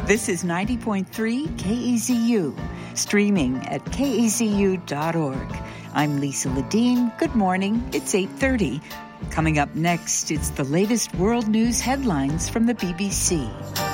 This is 90.3 KEZU, streaming at kezu.org. I'm Lisa Ledeen. Good morning. It's 8:30. Coming up next, it's the latest world news headlines from the BBC.